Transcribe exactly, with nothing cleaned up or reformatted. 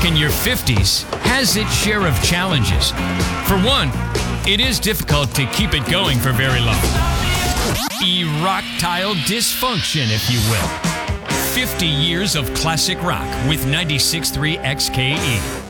rock in your fifties has its share of challenges. For one, it is difficult to keep it going for very long. Erectile dysfunction, if you will. fifty years of classic rock with ninety-six point three X K E.